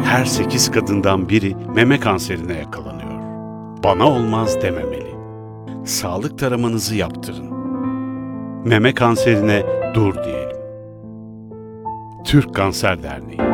Her 8 kadından biri meme kanserine yakalanıyor. Bana olmaz dememeli. Sağlık taramanızı yaptırın. Meme kanserine dur diyelim. Türk Kanser Derneği.